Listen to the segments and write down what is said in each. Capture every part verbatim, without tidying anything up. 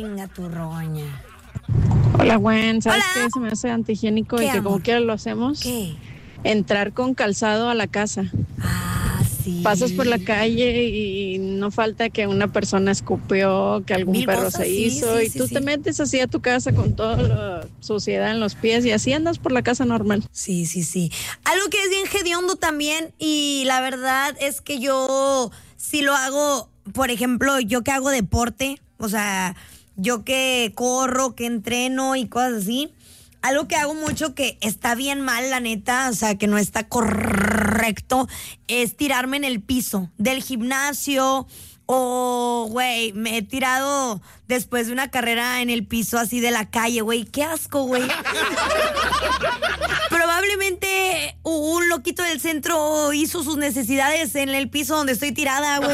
Chinga tu roña. Hola, Gwen. ¿Sabes Hola. qué se me hace antihigiénico ¿Qué, y que amor? como quiera lo hacemos? ¿Qué? Entrar con calzado a la casa. Ah, sí. Pasas por la calle y no falta que una persona escupió, que algún Mil perro cosas, se sí, hizo sí, y sí, tú sí. te metes así a tu casa con toda la suciedad en los pies y así andas por la casa normal. Sí, sí, sí. Algo que es bien hediondo también, y la verdad es que yo sí lo hago, por ejemplo, yo que hago deporte, o sea, yo que corro, que entreno y cosas así. Algo que hago mucho que está bien mal, la neta, o sea, que no está correcto, es tirarme en el piso del gimnasio. O, güey, me he tirado después de una carrera en el piso así de la calle, güey. Qué asco, güey. Probablemente un loquito del centro hizo sus necesidades en el piso donde estoy tirada, güey.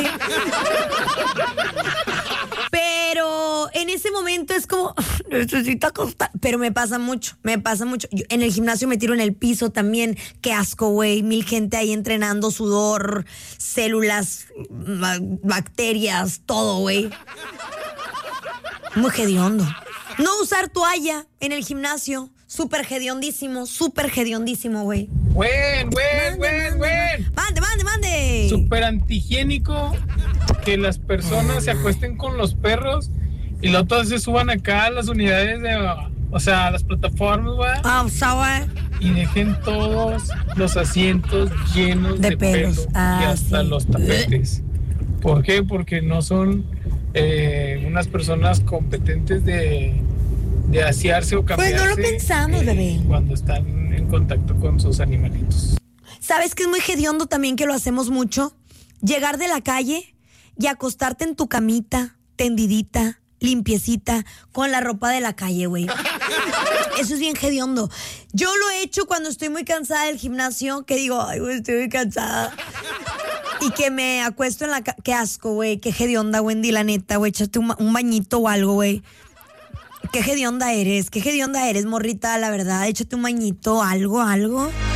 Pero en ese momento es como, necesito acostar. Pero me pasa mucho, me pasa mucho. Yo en el gimnasio me tiro en el piso también. Qué asco, güey. Mil gente ahí entrenando, sudor, células, ba- bacterias, todo, güey. Muy hediondo. No usar toalla en el gimnasio. Súper hediondísimo, súper hediondísimo, güey. Buen, buen, buen, buen. Mande, mande, mande. Súper antihigiénico que las personas se acuesten con los perros y luego todas se suban acá a las unidades de, o sea, a las plataformas, güey, Ah, o sea, güey. y dejen todos los asientos llenos De de, pelos. pelo Ah, y hasta sí. los tapetes. ¿Por qué? Porque no son eh, unas personas competentes de, de asearse o Pues cambiarse. no lo pensamos, bebé. Cuando están en contacto con sus animalitos. ¿Sabes qué es muy hediondo también que lo hacemos mucho? Llegar de la calle y acostarte en tu camita, tendidita, limpiecita, con la ropa de la calle, güey. Eso es bien hediondo. Yo lo he hecho cuando estoy muy cansada del gimnasio, que digo, ay, güey, estoy muy cansada. Y que me acuesto en la cama. Qué asco, güey. Qué hedionda, Wendy, la neta, güey. Échate un, un bañito o algo, güey. Qué hedionda eres. Qué hedionda eres, morrita, la verdad. Échate un bañito, algo, algo.